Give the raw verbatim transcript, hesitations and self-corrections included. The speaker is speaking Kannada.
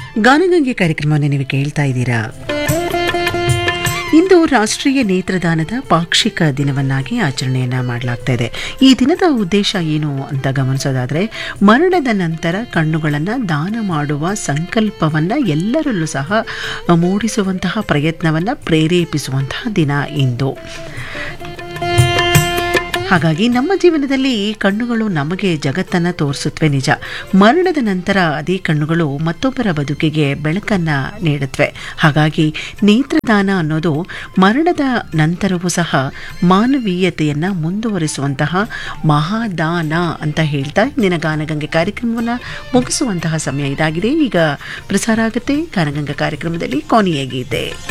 ಗಾನಗಂಗೆ ಕಾರ್ಯಕ್ರಮವನ್ನು ನೀವು ಕೇಳ್ತಾ ಇದ್ದೀರಾ. ಇಂದು ರಾಷ್ಟ್ರೀಯ ನೇತ್ರದಾನದ ಪಾಕ್ಷಿಕ ದಿನವನ್ನಾಗಿ ಆಚರಣೆಯನ್ನ ಮಾಡಲಾಗ್ತಾ ಇದೆ. ಈ ದಿನದ ಉದ್ದೇಶ ಏನು ಅಂತ ಗಮನಿಸೋದಾದ್ರೆ, ಮರಣದ ನಂತರ ಕಣ್ಣುಗಳನ್ನು ದಾನ ಮಾಡುವ ಸಂಕಲ್ಪವನ್ನು ಎಲ್ಲರಲ್ಲೂ ಸಹ ಮೂಡಿಸುವಂತಹ ಪ್ರಯತ್ನವನ್ನು ಪ್ರೇರೇಪಿಸುವಂತಹ ದಿನ ಇಂದು. ಹಾಗಾಗಿ ನಮ್ಮ ಜೀವನದಲ್ಲಿ ಈ ಕಣ್ಣುಗಳು ನಮಗೆ ಜಗತ್ತನ್ನು ತೋರಿಸುತ್ತವೆ ನಿಜ. ಮರಣದ ನಂತರ ಅದೇ ಕಣ್ಣುಗಳು ಮತ್ತೊಬ್ಬರ ಬದುಕಿಗೆ ಬೆಳಕನ್ನು ನೀಡುತ್ತವೆ. ಹಾಗಾಗಿ ನೇತ್ರದಾನ ಅನ್ನೋದು ಮರಣದ ನಂತರವೂ ಸಹ ಮಾನವೀಯತೆಯನ್ನು ಮುಂದುವರಿಸುವಂತಹ ಮಹಾದಾನ ಅಂತ ಹೇಳ್ತಾ ಇಂದಿನ ಗಾನಗಂಗೆ ಕಾರ್ಯಕ್ರಮವನ್ನು ಮುಗಿಸುವಂತಹ ಸಮಯ ಇದಾಗಿದೆ. ಈಗ ಪ್ರಸಾರ ಆಗುತ್ತೆ ಗಾನಗಂಗೆ ಕಾರ್ಯಕ್ರಮದಲ್ಲಿ ಕೊನೆಯ ಗೀತೆ.